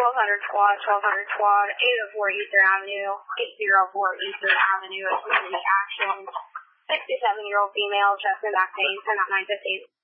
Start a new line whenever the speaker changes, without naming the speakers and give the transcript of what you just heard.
1200 squad, 804 Eastern Avenue, 804 Eastern Avenue, community action, 67-year-old female, chest and back pain, 10 at 9:15.